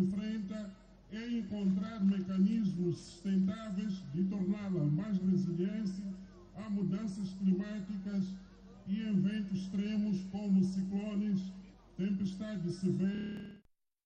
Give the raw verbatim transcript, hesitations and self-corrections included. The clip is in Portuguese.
enfrenta é encontrar mecanismos sustentáveis de torná-la mais resiliente a mudanças climáticas e eventos extremos como ciclones, tempestades severas,